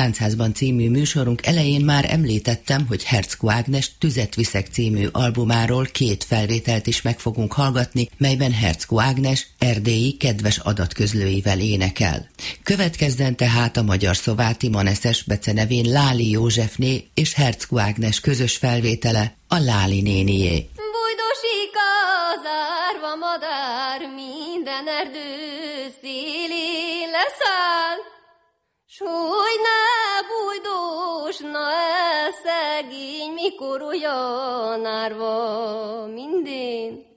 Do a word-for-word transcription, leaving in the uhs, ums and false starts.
Táncházban című műsorunk elején már említettem, hogy Herczko Ágnes Tüzet viszek című albumáról két felvételt is meg fogunk hallgatni, melyben Herczko Ágnes erdélyi kedves adatközlőivel énekel. Következzen tehát a magyar szováti Maneszes becenevén Láli Józsefné és Herczko Ágnes közös felvétele, a Láli nénié. Bujdosik az árva madár, minden erdő szélén leszáll, s hogy ne bújdosna el szegény, mikor olyan árva mindén